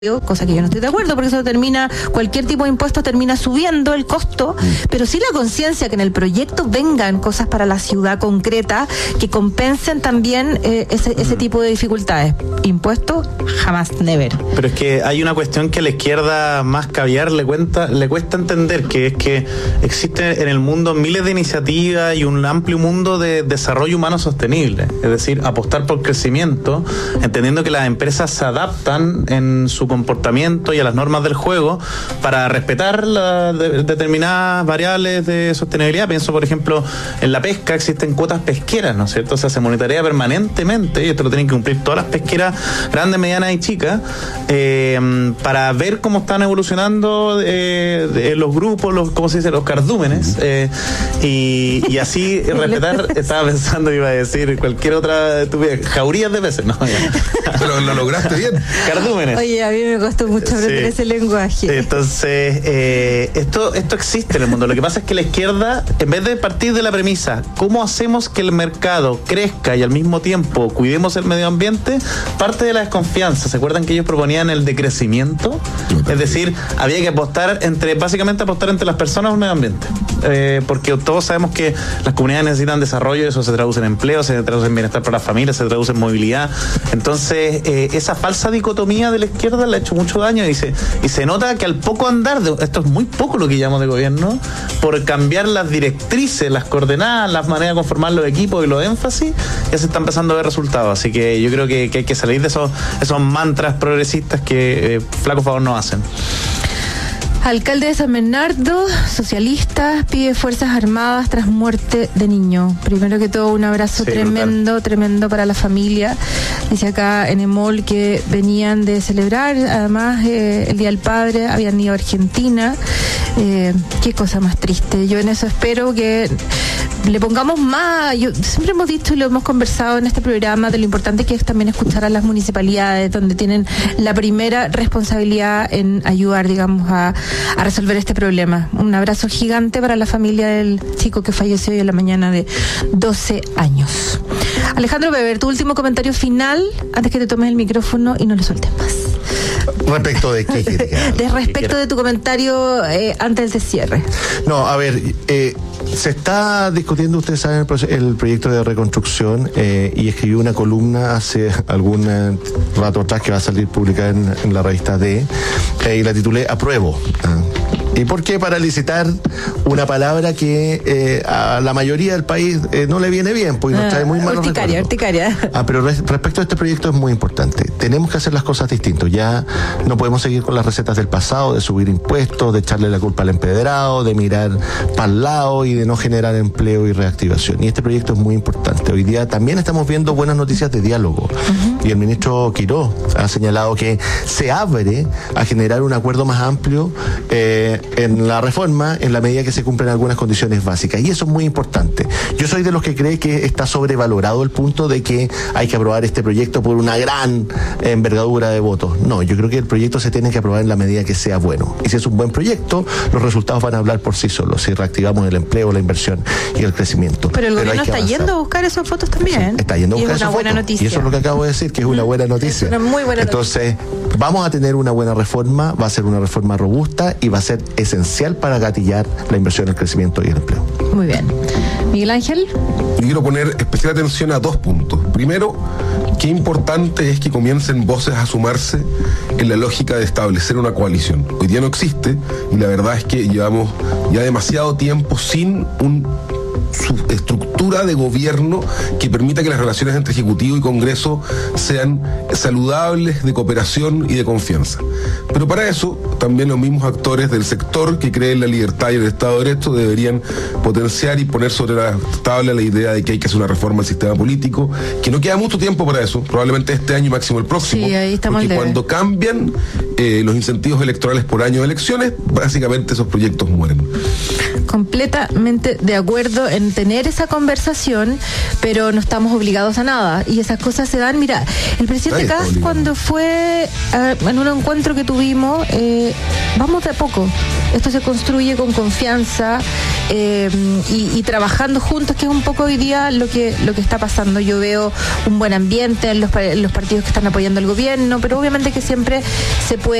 cosa que yo no estoy de acuerdo, porque eso cualquier tipo de impuesto termina subiendo el costo, pero sí la conciencia que en el proyecto vengan cosas para la ciudad concreta que compensen también ese tipo de dificultades. Impuestos, jamás, never. Pero es que hay una cuestión que a la izquierda más caviar le cuesta entender, que es que existe en el mundo miles de iniciativas y un amplio mundo de desarrollo humano sostenible, es decir, apostar por crecimiento, entendiendo que las empresas se adaptan en su comportamiento y a las normas del juego para respetar determinadas variables de sostenibilidad. Pienso, por ejemplo, en la pesca existen cuotas pesqueras, ¿no es cierto? O sea, se monitorea permanentemente, y esto lo tienen que cumplir todas las pesqueras grandes, medianas y chicas, para ver cómo están evolucionando los grupos, ¿cómo se dice? Los cardúmenes, y así respetar. Estaba pensando, iba a decir cualquier otra jaurías de peces, ¿no? Pero lo lograste bien. Cardúmenes. Oye, a mí me costó mucho aprender ese lenguaje. Entonces, esto existe en el mundo. Lo que pasa es que la izquierda, en vez de partir de la premisa, ¿cómo hacemos que el mercado crezca y al mismo tiempo cuidemos el medio ambiente? Parte de la desconfianza. ¿Se acuerdan que ellos proponían el decrecimiento? Es decir, había que básicamente apostar entre las personas o el medio ambiente. Porque todos sabemos que las comunidades necesitan desarrollo, eso se traduce en empleo, se traduce en bienestar para las familias, se traduce en movilidad. Entonces, esa falsa dicotomía de la izquierda le ha hecho mucho daño, y se nota que al poco andar, esto es muy poco lo que llamamos de gobierno, por cambiar las directrices, las coordenadas, las maneras de conformar los equipos y los énfasis, ya se está empezando a ver resultados. Así que yo creo que hay que salir de esos mantras progresistas que flaco favor nos hacen. Alcalde de San Bernardo, socialista, pide Fuerzas Armadas tras muerte de niño. Primero que todo, un abrazo tremendo para la familia. Dice acá en Emol que venían de celebrar, además, el Día del Padre, habían ido a Argentina. Qué cosa más triste. Yo en eso espero que le pongamos más. Siempre hemos dicho y lo hemos conversado en este programa de lo importante que es también escuchar a las municipalidades, donde tienen la primera responsabilidad en ayudar, digamos, a resolver este problema. Un abrazo gigante para la familia del chico que falleció hoy en la mañana de 12 años. Alejandro Weber, tu último comentario final antes que te tomes el micrófono y no lo sueltes más. ¿Respecto de qué? Respecto de tu comentario antes del cierre. No, a ver, se está discutiendo, ustedes saben, el proyecto de reconstrucción, y escribí una columna hace algún rato atrás que va a salir publicada en la revista D, y la titulé Apruebo. ¿Y por qué? Para licitar una palabra que a la mayoría del país no le viene bien, porque nos trae muy malos recuerdos. Urticaria. Pero respecto a este proyecto es muy importante. Tenemos que hacer las cosas distintas. Ya no podemos seguir con las recetas del pasado, de subir impuestos, de echarle la culpa al empedrado, de mirar para el lado y de no generar empleo y reactivación. Y este proyecto es muy importante. Hoy día también estamos viendo buenas noticias de diálogo. Y el ministro Quirós ha señalado que se abre a generar un acuerdo más amplio en la reforma, en la medida que se cumplen algunas condiciones básicas, y eso es muy importante. Yo soy de los que cree que está sobrevalorado el punto de que hay que aprobar este proyecto por una gran envergadura de votos. No, yo creo que el proyecto se tiene que aprobar en la medida que sea bueno, y si es un buen proyecto, los resultados van a hablar por sí solos, si reactivamos el empleo, la inversión y el crecimiento. Pero el gobierno está yendo a buscar esos votos también. Está yendo a buscar esos votos, y eso es lo que acabo de decir, que es una buena noticia. Es una muy buena noticia. Entonces, vamos a tener una buena reforma, va a ser una reforma robusta y va a ser esencial para gatillar la inversión, el crecimiento y el empleo. Muy bien. Miguel Ángel. Yo quiero poner especial atención a 2 puntos. Primero, qué importante es que comiencen voces a sumarse en la lógica de establecer una coalición. Hoy día no existe, y la verdad es que llevamos ya demasiado tiempo sin su estructura de gobierno que permita que las relaciones entre Ejecutivo y Congreso sean saludables, de cooperación y de confianza. Pero para eso, también los mismos actores del sector que creen en la libertad y el Estado de Derecho deberían potenciar y poner sobre la tabla la idea de que hay que hacer una reforma del sistema político, que no queda mucho tiempo para eso, probablemente este año, máximo el próximo. Sí, ahí estamos. Porque cuando cambian los incentivos electorales por año de elecciones, básicamente esos proyectos mueren. Completamente de acuerdo en tener esa conversación conversación, pero no estamos obligados a nada. Y esas cosas se dan. Mira, el presidente Kast, cuando fue en un encuentro que tuvimos, vamos de a poco. Esto se construye con confianza y trabajando juntos, que es un poco hoy día lo que está pasando. Yo veo un buen ambiente en los partidos que están apoyando al gobierno, pero obviamente que siempre se puede